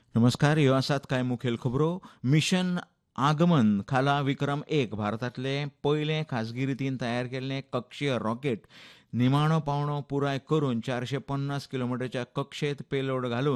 नमस्कार. ह्यो आसात कांय मुखेल खबरो. मिशन आगमन खाला विक्रम-1 भारतांतले पयले खाजगी रितीन तयार केल्लें कक्षीय रॉकेट निमाणो पावंडो पुराय करून 450 किलोमीटरच्या कक्षेत पेलोड घालून